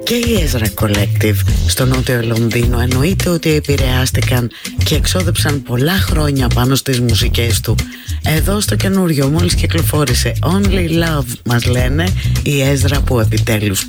Και η Ezra Collective στο νότιο Λονδίνο εννοείται ότι επηρεάστηκαν και εξόδεψαν πολλά χρόνια πάνω στις μουσικές του. Εδώ στο καινούριο μόλις κυκλοφόρησε Only Love μας λένε, η Ezra που επιτέλους